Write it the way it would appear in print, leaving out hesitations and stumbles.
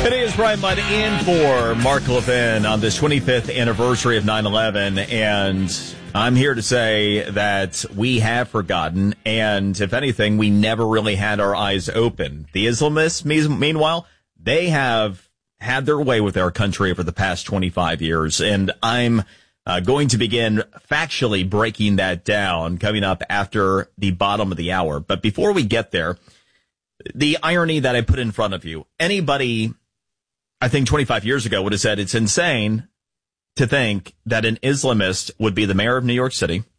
Today is Brian Mudd in for Mark Levin on this 25th anniversary of 9/11, and I'm here to say that we have forgotten, and if anything, we never really had our eyes open. The Islamists, meanwhile, they have had their way with our country over the past 25 years, and I'm going to begin factually breaking that down coming up after the bottom of the hour. But before we get there, the irony that I put in front of you, anybody, I think 25 years ago would have said it's insane to think that an Islamist would be the mayor of New York City,